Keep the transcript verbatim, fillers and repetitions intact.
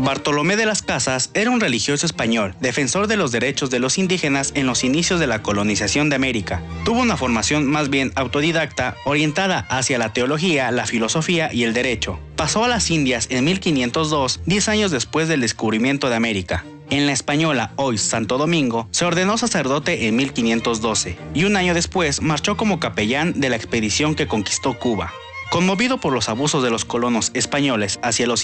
Bartolomé de las Casas era un religioso español, defensor de los derechos de los indígenas en los inicios de la colonización de América. Tuvo una formación más bien autodidacta, orientada hacia la teología, la filosofía y el derecho. Pasó a las Indias en mil quinientos dos, diez años después del descubrimiento de América. En la española, hoy Santo Domingo, se ordenó sacerdote en mil quinientos doce, y un año después marchó como capellán de la expedición que conquistó Cuba. Conmovido por los abusos de los colonos españoles hacia los